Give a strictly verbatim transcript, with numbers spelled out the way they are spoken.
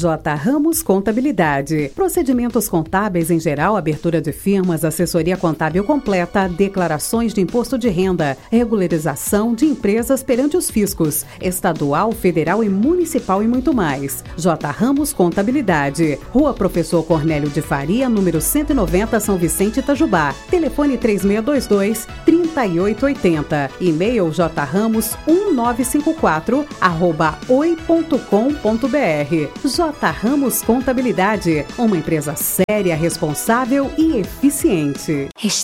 J. Ramos Contabilidade. Procedimentos contábeis em geral, abertura de firmas, assessoria contábil completa, declarações de imposto de renda, regularização de empresas perante os fiscos, estadual, federal e municipal e muito mais. J. Ramos Contabilidade. Rua Professor Cornélio de Faria, número cento e noventa, São Vicente, Itajubá. Telefone três seis dois dois, três oito oito zero. E-mail jramos um nove cinco quatro arroba oi ponto com ponto br. J. Ramos Contabilidade, uma empresa séria, responsável e eficiente.